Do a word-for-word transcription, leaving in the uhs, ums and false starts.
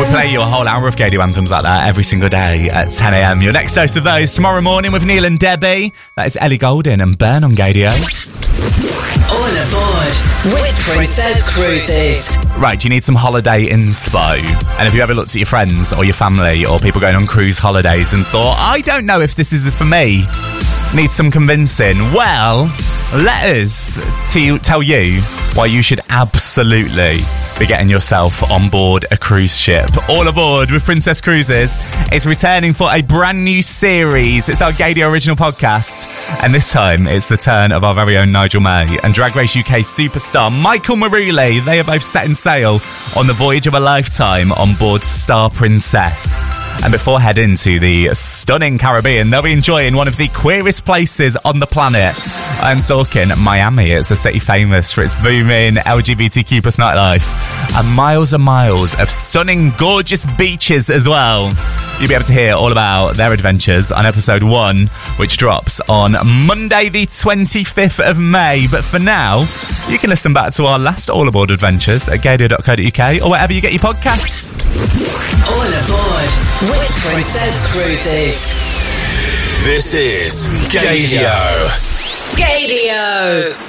play you a whole hour of Gaydio anthems like that every single day at ten a.m. Your next dose of those tomorrow morning with Neil and Debbie. That is Ellie Goulding and Burn on Gaydio. All aboard with Princess Cruises. Right, do you need some holiday inspo? And have you ever looked at your friends or your family or people going on cruise holidays and thought, I don't know if this is for me? Need some convincing? Well, let us t- tell you why you should absolutely be getting yourself on board a cruise ship. All aboard with Princess Cruises. It's returning for a brand new series. It's our Gaydio original podcast. And this time, it's the turn of our very own Nigel May and Drag Race U K superstar Michael Maruli. They are both setting sail on the voyage of a lifetime on board Star Princess. And before heading to the stunning Caribbean, they'll be enjoying one of the queerest places on the planet. I'm talking Miami. It's a city famous for its booming L G B T Q plus nightlife. And miles and miles of stunning, gorgeous beaches as well. You'll be able to hear all about their adventures on episode one, which drops on Monday the twenty-fifth of May. But for now, you can listen back to our last All Aboard adventures at gaydio dot co dot uk or wherever you get your podcasts. All aboard with Princess Cruises. This is Gaydio. Gaydio.